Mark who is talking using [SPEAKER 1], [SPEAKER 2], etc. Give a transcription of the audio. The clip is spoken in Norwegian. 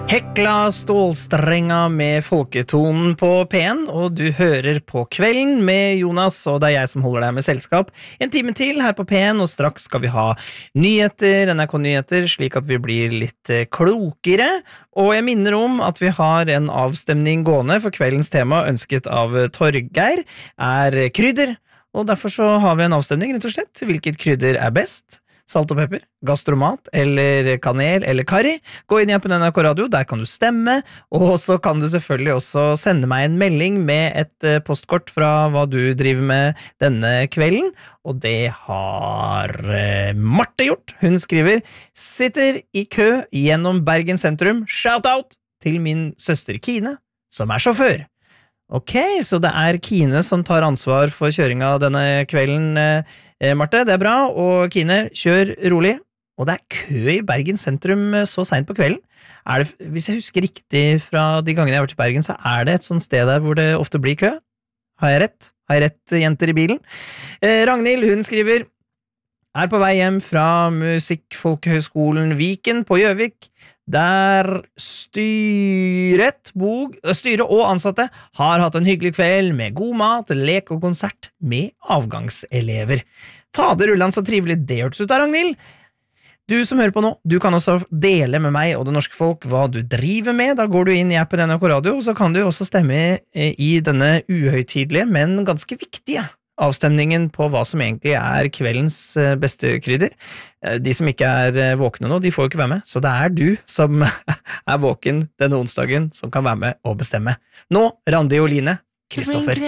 [SPEAKER 1] Hekla stålstrenga med folketonen på P1, og du hører på Kvelden med Jonas, og det jeg som holder deg med selskap. En time til her på P1, og straks skal vi ha nyheter, NRK-nyheter, slik at vi blir litt klokere. Og jeg minner om at vi har en avstemning gående, for kveldens tema ønsket av Torgeir er krydder, og derfor så har vi en avstemning, rett og slett. Hvilket krydder er best? Salt og pepper, gastromat, eller kanel, eller karri. Gå inn i appen NRK Radio, der kan du stemme, og så kan du selvfølgelig også sende meg en melding med et postkort fra hva du driver med denne kvelden, og det har Marte gjort. Hun skriver, sitter i kø gjennom Bergen sentrum, shout out til min søster Kine, som er sjåfør. Ok, så det er Kine som tar ansvar for kjøringa denne kvelden, Marte, det er bra, og Kine, kjør rolig. Og det er kø i Bergen sentrum så sent på kvelden. Hvis jeg husker riktig fra de gangene jeg har vært i Bergen, så er det et sånt sted der hvor det ofte blir kø. Har jeg rett? Har jeg rett, jenter i bilen? Ragnhild, hun skriver, er på vei hjem fra Musikkfolkehøgskolen Viken på Gjøvik, der styret og ansatte har hatt en hyggelig kveld med god mat, lek og konsert med avgangselever. Fader Ulland, så trivelig det hørtes ut av, Ragnhild. Du som hører på nå, du kan også dele med meg og det norske folk hva du driver med. Da går du inn i appen NRK Radio, og så kan du også stemme i denne uhøytidelige, men ganske viktige avstemningen på hva som egentlig er kveldens beste krydder. De som ikke er våkne nå, de får jo ikke være med, så det er du som er våken denne onsdagen som kan være med og bestemme. Nå, Randi og Line, Kristoffer.